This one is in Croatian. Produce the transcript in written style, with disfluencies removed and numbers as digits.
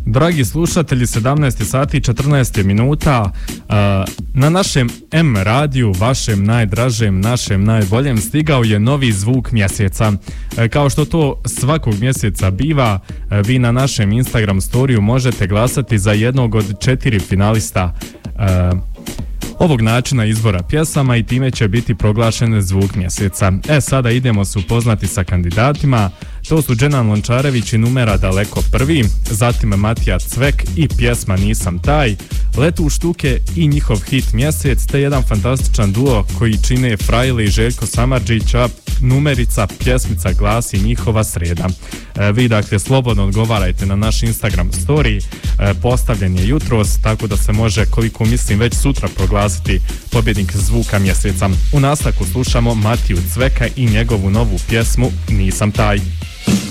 Dragi slušatelji, 17 sati i 14 minuta na našem M radiju, vašem najdražem, našem najboljem, stigao je novi zvuk mjeseca. Kao što to svakog mjeseca biva, vi na našem Instagram storiju možete glasati za jednog od 4 finalista ovog načina izbora pjesama i time će biti proglašen zvuk mjeseca. Sada idemo se upoznati sa kandidatima. To su Dženan Lončarević i Numera Daleko prvi, zatim Matija Cvek i pjesma Nisam taj, Letu u štuke i njihov hit Mjesec, te jedan fantastičan duo koji čine Frajle i Željko Samardžić, a numerica pjesmica glasi Njihova sreda. Vi dakle slobodno odgovarajte na naš Instagram story, postavljen je jutros, tako da se može, koliko mislim, već sutra proglasiti pobjednik zvuka mjeseca. U nastavku slušamo Matiju Cveka i njegovu novu pjesmu Nisam taj.